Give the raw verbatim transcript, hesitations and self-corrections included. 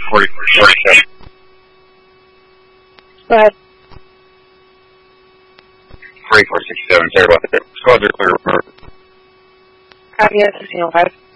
forty-four sixty-seven. Go ahead. forty-four sixty-seven, sorry about that. Squads are clear. Copy, sixteen oh five.